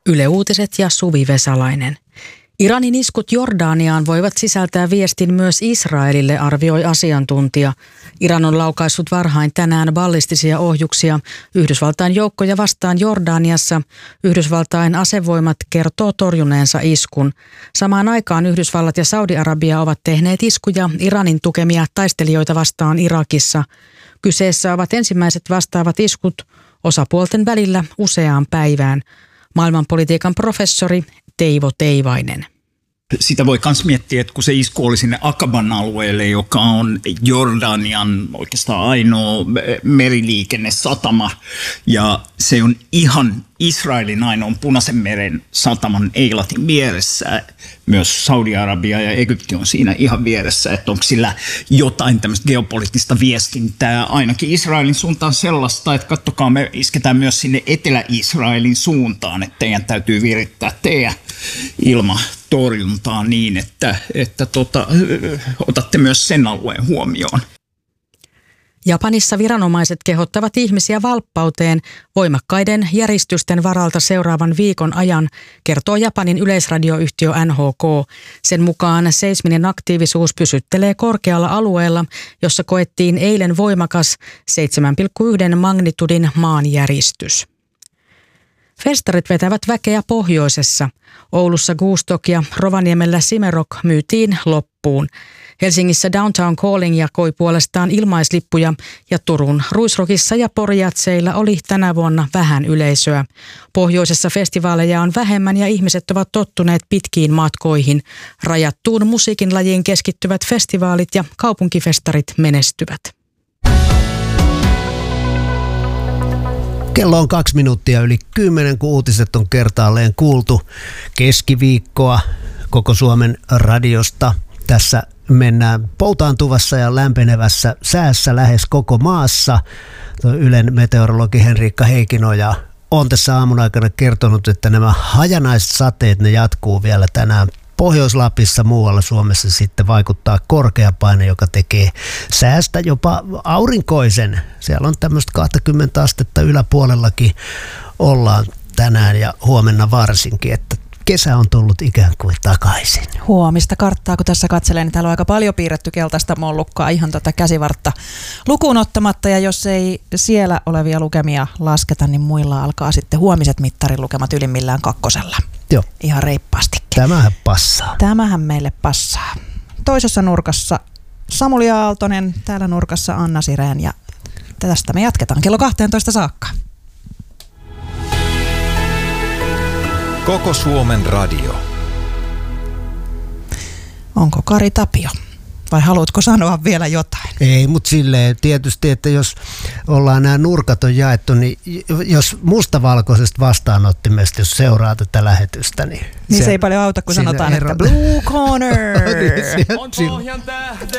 Yle Uutiset ja Suvi Vesalainen. Iranin iskut Jordaniaan voivat sisältää viestin myös Israelille, arvioi asiantuntija. Iran on laukaissut varhain tänään ballistisia ohjuksia Yhdysvaltain joukkoja vastaan Jordaniassa. Yhdysvaltain asevoimat kertoo torjuneensa iskun. Samaan aikaan Yhdysvallat ja Saudi-Arabia ovat tehneet iskuja Iranin tukemia taistelijoita vastaan Irakissa. Kyseessä ovat ensimmäiset vastaavat iskut osapuolten välillä useaan päivään. Maailmanpolitiikan professori Teivo Teivainen. Sitä voi myös miettiä, että kun se isku oli sinne Akaban alueelle, joka on Jordanian oikeastaan ainoa meriliikennesatama, ja se on ihan Israelin ainoan Punaisen meren sataman Eilatin vieressä. Myös Saudi-Arabia ja Egypti on siinä ihan vieressä, että onko sillä jotain tämmöistä geopoliittista viestintää ainakin Israelin suuntaan sellaista, että katsokaa, me isketään myös sinne Etelä-Israelin suuntaan, että teidän täytyy virittää teidän ilmatorjuntaa niin, että otatte myös sen alueen huomioon. Japanissa viranomaiset kehottavat ihmisiä valppauteen voimakkaiden järistysten varalta seuraavan viikon ajan, kertoo Japanin yleisradioyhtiö NHK. Sen mukaan seisminen aktiivisuus pysyttelee korkealla alueella, jossa koettiin eilen voimakas 7,1 magnitudin maanjäristys. Festarit vetävät väkeä pohjoisessa. Oulussa Goostok ja Rovaniemellä Simerok myytiin loppuun. Helsingissä Downtown Calling jakoi puolestaan ilmaislippuja ja Turun Ruisrockissa ja Porijatseilla oli tänä vuonna vähän yleisöä. Pohjoisessa festivaaleja on vähemmän ja ihmiset ovat tottuneet pitkiin matkoihin. Rajattuun musiikin lajiin keskittyvät festivaalit ja kaupunkifestarit menestyvät. Kello on 2 minuuttia yli 10, kun uutiset on kertaalleen kuultu keskiviikkoa koko Suomen radiosta. Tässä mennään poutaantuvassa ja lämpenevässä säässä lähes koko maassa. Ylen meteorologi Henriikka Heikinoja on tässä aamun aikana kertonut, että nämä hajanaiset sateet, ne jatkuu vielä tänään. Pohjois-Lapissa, muualla Suomessa sitten vaikuttaa korkea paine, joka tekee säästä jopa aurinkoisen. Siellä on tämmöistä 20 astetta yläpuolellakin ollaan tänään ja huomenna varsinkin, että kesä on tullut ikään kuin takaisin. Huomista karttaa, kun tässä katselen, niin täällä on aika paljon piirretty keltaista mollukkaa ihan käsivartta lukuun ottamatta. Ja jos ei siellä olevia lukemia lasketa, niin muilla alkaa sitten huomiset mittarilukemat ylimmillään 2. Joo. Ihan reippaastikin. Tämähän passaa. Tämähän meille passaa. Toisessa nurkassa Samuli Aaltonen, täällä nurkassa Anna Sireen ja tästä me jatketaan kello 12 saakka. Koko Suomen radio. Onko Kari Tapio? Vai haluatko sanoa vielä jotain? Ei, mutta silleen tietysti, että jos ollaan nämä nurkat on jaettu, niin jos mustavalkoisesta vastaanottimesta, jos seuraa tätä lähetystä, niin se ei paljon auta, kun sanotaan, että Blue Corner! On pohjan tähden.